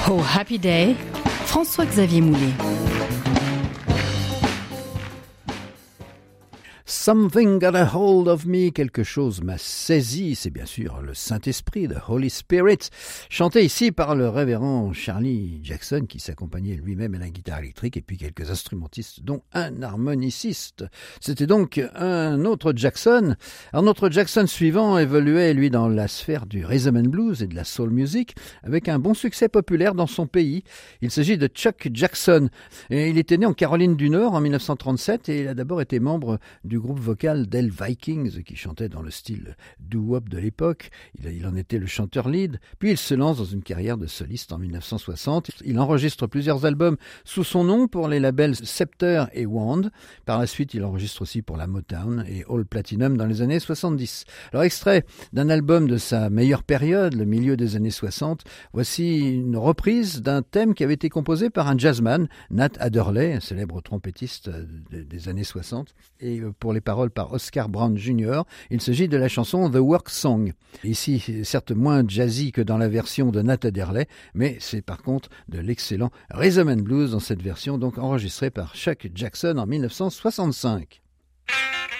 Oh Happy Day, François-Xavier Moulet. Something got a hold of me, quelque chose m'a saisi, c'est bien sûr le Saint-Esprit, the Holy Spirit, chanté ici par le révérend Charlie Jackson qui s'accompagnait lui-même à la guitare électrique et puis quelques instrumentistes dont un harmoniciste. C'était donc un autre Jackson. Un autre Jackson suivant évoluait lui dans la sphère du rhythm and blues et de la soul music avec un bon succès populaire dans son pays. Il s'agit de Chuck Jackson et il était né en Caroline du Nord en 1937 et il a d'abord été membre du groupe vocal d'El Vikings qui chantait dans le style doo-wop de l'époque. Il en était le chanteur lead. Puis il se lance dans une carrière de soliste en 1960. Il enregistre plusieurs albums sous son nom pour les labels Scepter et Wand. Par la suite, il enregistre aussi pour la Motown et All Platinum dans les années 70. Alors, extrait d'un album de sa meilleure période, le milieu des années 60, voici une reprise d'un thème qui avait été composé par un jazzman, Nat Adderley, un célèbre trompettiste des années 60, et pour les paroles par Oscar Brown Jr. Il s'agit de la chanson The Work Song. Ici, certes moins jazzy que dans la version de Nat Adderley, mais c'est par contre de l'excellent rhythm and blues dans cette version, donc enregistrée par Chuck Jackson en 1965.